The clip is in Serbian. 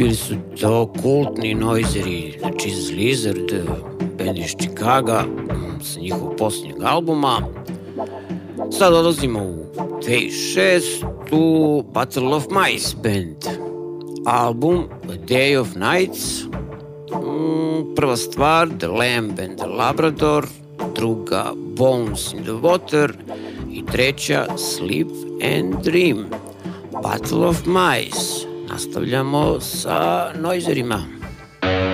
Bili su to kultni noizeri, znači Lizard, band iz Chicaga, sa njihovog posljednjeg albuma. Sad odlazimo u 2006. Battle of Mice band. Album A Day of Nights. Prva stvar The Lamb and the Labrador, druga Bones in the Water i treća Sleep and Dream. Battle of Mice. Nastavljamo sa noizerima.